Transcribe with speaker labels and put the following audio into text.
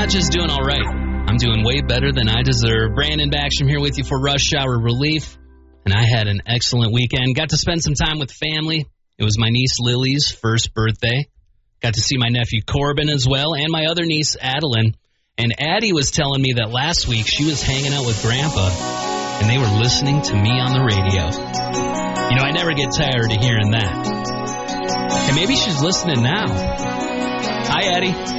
Speaker 1: just doing all right. I'm doing way better than I deserve. Brandon Backstrom here with you for Rush Hour Relief. And I had an excellent weekend. Got to spend some time with family. It was my niece Lily's first birthday. Got to see my nephew Corbin as well, and my other niece Adeline. And Addie was telling me that last week she was hanging out with Grandpa, and they were listening to me on the radio. You know, I never get tired of hearing that. And maybe she's listening now. Hi, Addie.